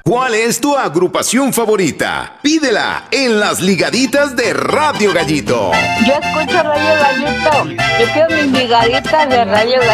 ¿Cuál es tu agrupación favorita? Pídela en las ligaditas de Radio Gallito. Yo escucho Radio Gallito. Yo quiero mis ligaditas de Radio Gallito.